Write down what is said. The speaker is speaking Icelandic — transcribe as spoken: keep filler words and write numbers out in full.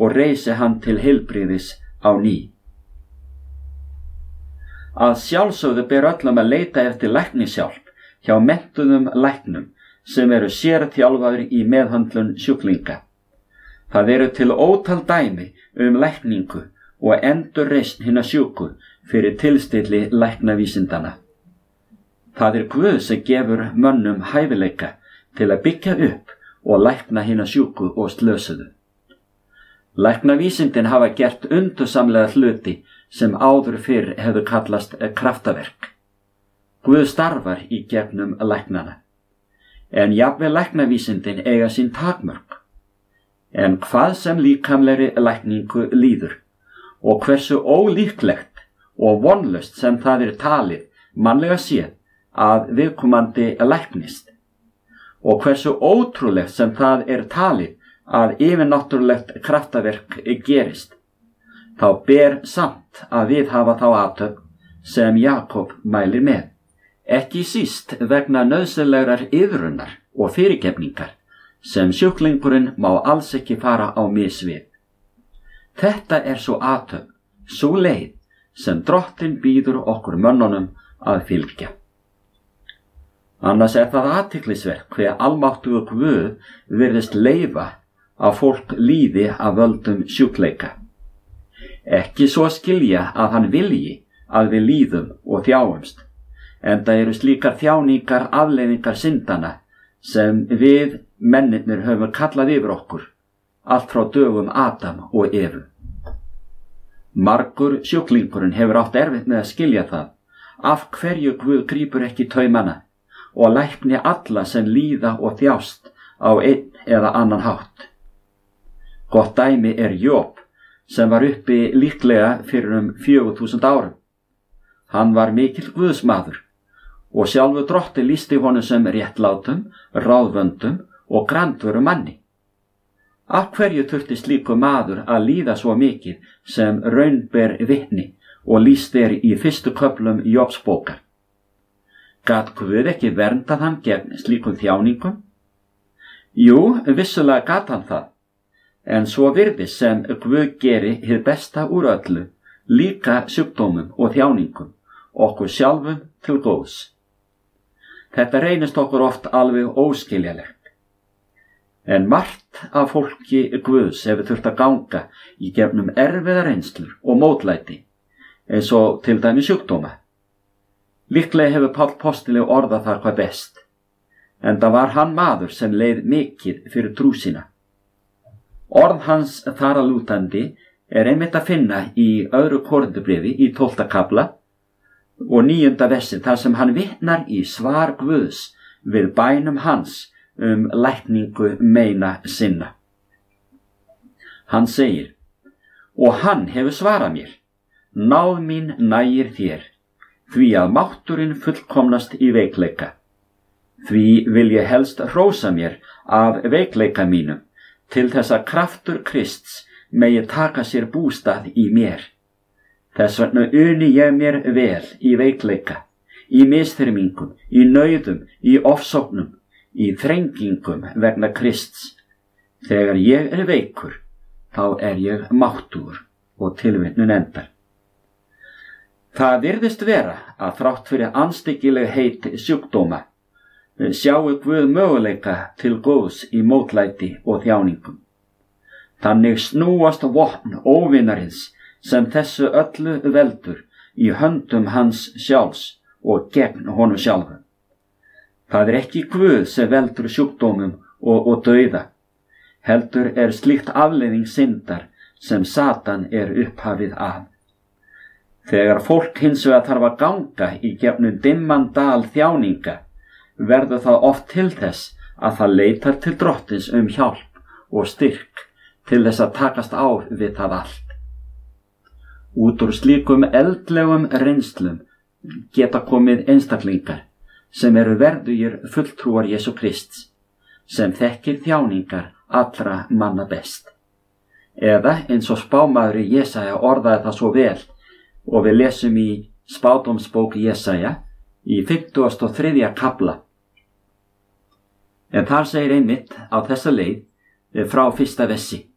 og reisi hann til heilbrigðis á ný. Að sjálfsögðu ber öllum að leita eftir læknishjálp hjá menntuðum læknum sem eru sérþjálfaðir í meðhöndlun sjúklinga. Það eru til ótal dæmi um lækningu og endurreisn hinna sjúku fyrir tilstilli læknavísindana. Það er Guð sem gefur mönnum hæfileika til að byggja upp og lækna hinna sjúku og slösuðu. Læknavísindin hafa gert undursamlega hluti sem áður fyrr hefðu kallast kraftaverk. Guð starfar í gegnum læknana. En jafnvel læknavísindin eiga sín takmörk. En hvað sem líkamlegri lækningu líður og hversu ólíklegt og vonlaust sem það er talið mannlega séð að viðkomandi læknist og hversu ótrúlegt sem það er talið að yfirnáttúrulegt kraftaverk gerist, þá ber samt að við hafa þá athöfn sem Jakob mælir með, ekki síst vegna nauðsynlegrar iðrunar og fyrirgefningar sem sjúklingurinn má alls ekki fara á mis við. Þetta er svo athöfn, svo leið sem Drottinn býður okkur mönnunum að fylgja. Annars er það athyglisvert hve almáttugur Guð virðist leyfa að fólk líði af völdum sjúkleika. Ekki svo skilja að hann vilji að við líðum og þjáumst, enda eru slíkar þjáningar afleiðingar syndana sem við mennirnir höfum kallað yfir okkur, allt frá dögum Adam og Evu. Margur sjúklingurinn hefur átt erfitt með að skilja það, af hverju Guð grípur ekki taumana og lækni alla sem líða og þjást á einn eða annan hátt. Gott dæmi er Job, sem var uppi líklega fyrir um fjögur þúsund árum. Hann var mikill guðsmaður og sjálfur Drottinn lýsti honum sem réttlátum, ráðvöndum og grandvöru manni. Af hverju þurfti slíkur maður að líða svo mikið sem raun ber vitni og lýst er í fyrstu köflum Jobs bókar? Gat Guð ekki verndað hann gegn slíkum þjáningum? Jú, vissulega gat hann það, en svo virðist sem Guð geri hið besta úr öllu, líka sjúkdómum og þjáningum, okkur sjálfum til góðs. Þetta reynist okkur oft alveg óskiljalegt. En margt af fólki Guðs hefur þurft að ganga í gegnum erfiðar reynslur og mótlæti, eins og til dæmis sjúkdóma. Líklega hefur Páll postuli orðað þar hvað best, enda var hann maður sem leið mikið fyrir trú sína. Orð hans þar að lútandi er einmitt að finna í öðru Korinthubréfi í tólfta kafla og níunda versi, þar sem hann vitnar í svar Guðs við bænum hans um lækningu meina sinna. Hann segir: og hann hefur svarað mér, náð mín nægir þér, því að mátturinn fullkomnast í veikleika. Því vil ég helst hrósa mér af veikleika mínum, til þess að kraftur Krists megi taka sér bústað í mér. Þess vegna uni ég mér vel í veikleika, í misþyrmingum, í nauðum, í ofsóknum, í þrengingum vegna Krists. Þegar ég er veikur, þá er ég máttugur, og tilvitnun endar. Það virðist vera að þrátt fyrir andstyggileg heit sjúkdóma sjáu Guð möguleika til góðs í mótlæti og þjáningum. Þannig snúast vopn óvinarins sem þessu öllu veldur í höndum hans sjálfs og gegn honum sjálfum. Það er ekki Guð sem veldur sjúkdómum og, og dauða, heldur er slíkt afleiðing syndar sem Satan er upphafið af. Þegar fólk hins vegar þarf að ganga í gegnum dimman dal þjáninga, verður það oft til þess að það leitar til Drottins um hjálp og styrk til þess að takast á við það allt. Út úr slíkum eldlegum reynslum geta komið einstaklingar sem eru verðugir fulltrúar Jesú Krists, sem þekkir þjáningar allra manna best. Eða eins og spámaður Jesaja orðaði það svo vel, og við lesum í spádómsbók Jesaja í fimmtugasta og þriðja kafla. En þar segir einmitt á þessa leið frá fyrsta versi: